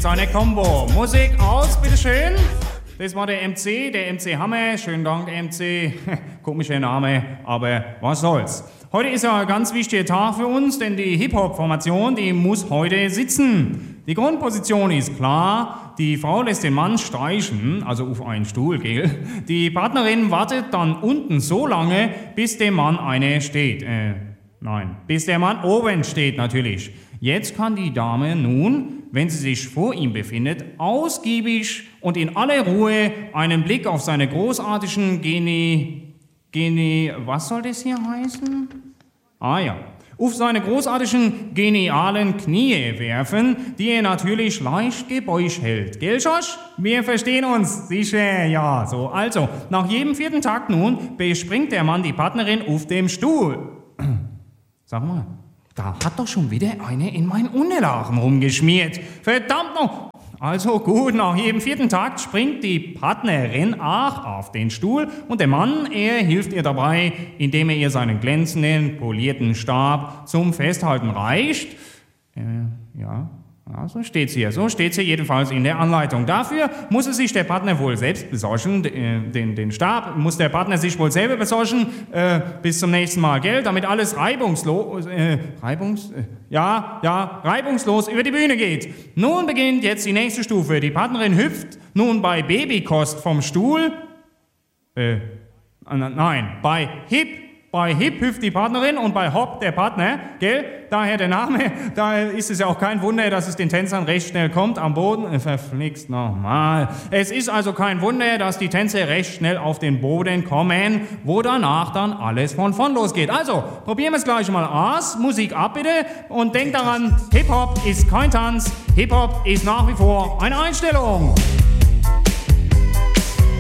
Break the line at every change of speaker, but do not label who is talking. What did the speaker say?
seine Combo. Musik aus, bitteschön. Das war der MC Hammer. Schönen Dank, MC. Komischer Name, aber was soll's. Heute ist ja ein ganz wichtiger Tag für uns, denn die Hip-Hop-Formation, die muss heute sitzen. Die Grundposition ist klar, die Frau lässt den Mann streichen, also auf einen Stuhl, gell? Die Partnerin wartet dann unten so lange, bis dem Mann eine steht. Bis der Mann oben steht natürlich. Jetzt kann die Dame nun, wenn sie sich vor ihm befindet, ausgiebig und in aller Ruhe einen Blick auf seine großartigen was soll das hier heißen? Auf seine großartigen, genialen Knie werfen, die er natürlich leicht gebeugt hält. Gell, Josh? Wir verstehen uns, sicher, ja, so. Also, nach jedem 4. Takt nun bespringt der Mann die Partnerin auf dem Stuhl. Sag mal, da hat doch schon wieder eine in meinen Unterlagen rumgeschmiert. Verdammt noch! Also gut, nach jedem 4. Takt springt die Partnerin auf den Stuhl und der Mann, er hilft ihr dabei, indem er ihr seinen glänzenden, polierten Stab zum Festhalten reicht. So steht's hier. So steht's hier jedenfalls in der Anleitung. Dafür muss es sich der Partner wohl selbst besorgen. Den Stab muss der Partner sich wohl selber besorgen. Bis zum nächsten Mal, gell? Damit alles reibungslos über die Bühne geht. Nun beginnt jetzt die nächste Stufe. Die Partnerin hüpft nun bei Babykost vom Stuhl. Bei Hip hüpft die Partnerin und bei Hop der Partner, gell? Daher der Name, da ist es ja auch kein Wunder, dass es den Tänzern recht schnell kommt am Boden. Verflixt nochmal. Es ist also kein Wunder, dass die Tänzer recht schnell auf den Boden kommen, wo danach dann alles von vorn losgeht. Also, probieren wir es gleich mal aus. Musik ab bitte und denkt daran, Hip-Hop ist kein Tanz, Hip-Hop ist nach wie vor eine Einstellung.